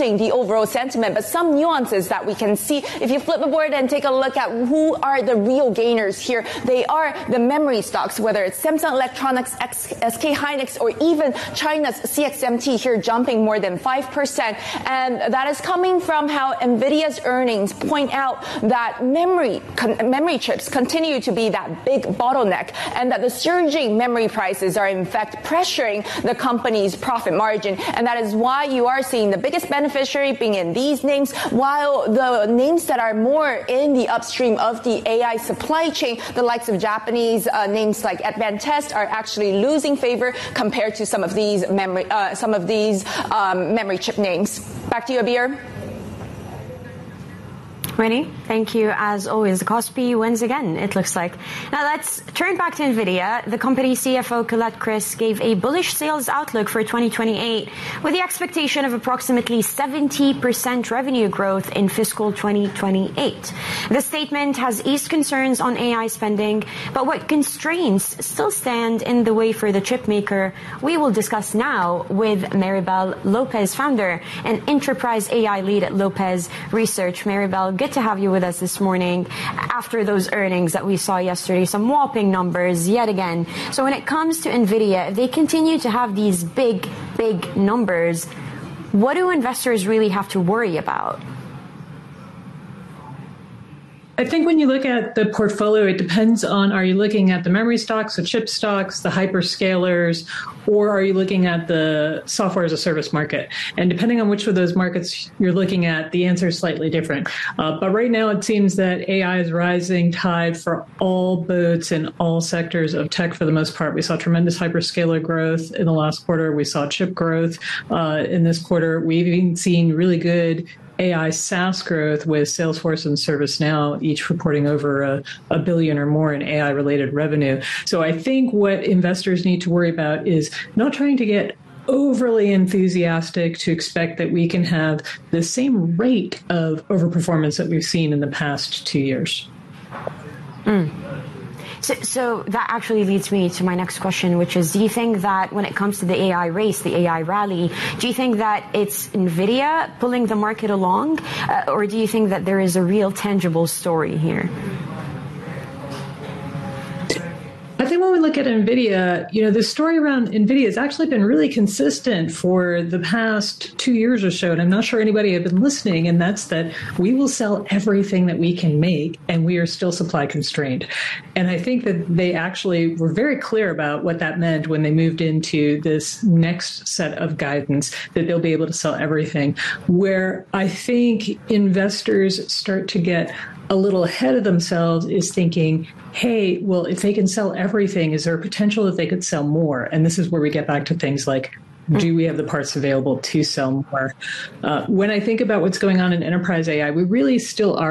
tilting the overall sentiment, but some nuances that we can see. If you flip the board and take a look at who are the real gainers here, they are the memory stocks, whether it's Samsung Electronics, SK Hynix, or even China's CXMT here jumping more than 5%. And that is coming from how NVIDIA's earnings point out that memory chips continue to be that big bottleneck, and that the surging memory prices are in fact pressuring the company's profit margin. And that is why you are seeing the biggest beneficiary being in these names, while the names that are more in the upstream of the AI supply chain, the likes of Japanese names like Advantest, are actually losing favor compared to some of these memory chip names. Back to you, Abir. Winnie, thank you. As always, the Kospi wins again, it looks like. Now let's turn back to NVIDIA. The company CFO Colette Kress gave a bullish sales outlook for 2028 with the expectation of approximately 70% revenue growth in fiscal 2028. The statement has eased concerns on AI spending, but what constraints still stand in the way for the chip maker? We will discuss now with Maribel Lopez, founder and enterprise AI lead at Lopez Research. Maribel, good to have you with us this morning after those earnings that we saw yesterday, some whopping numbers yet again. So when it comes to NVIDIA, if they continue to have these big numbers, what do investors really have to worry about? I think when you look at the portfolio, it depends on, are you looking at the memory stocks, the chip stocks, the hyperscalers, or are you looking at the software as a service market? And depending on which of those markets you're looking at, the answer is slightly different. But right now, it seems that AI is rising tide for all boats in all sectors of tech for the most part. We saw tremendous hyperscaler growth in the last quarter. We saw chip growth in this quarter. We've even seen really good AI SaaS growth with Salesforce and ServiceNow, each reporting over a billion or more in AI-related revenue. So I think what investors need to worry about is not trying to get overly enthusiastic to expect that we can have the same rate of overperformance that we've seen in the past 2 years. So that actually leads me to my next question, which is, do you think that when it comes to the AI race, the AI rally, do you think that it's NVIDIA pulling the market along, or do you think that there is a real tangible story here? I think when we look at NVIDIA, the story around NVIDIA has actually been really consistent for the past 2 years or so. And I'm not sure anybody had been listening. And that's that we will sell everything that we can make, and we are still supply constrained. And I think that they actually were very clear about what that meant when they moved into this next set of guidance, that they'll be able to sell everything. Where I think investors start to get a little ahead of themselves is thinking, hey, well, if they can sell everything, is there a potential that they could sell more? And this is where we get back to things like, do we have the parts available to sell more? When I think about what's going on in enterprise AI, we really still are